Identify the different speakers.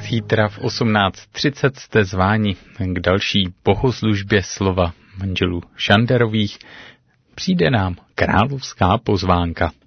Speaker 1: Zítra v 18:30 jste zváni k další bohoslužbě slova manželů Šanderových. Přijde nám královská pozvánka.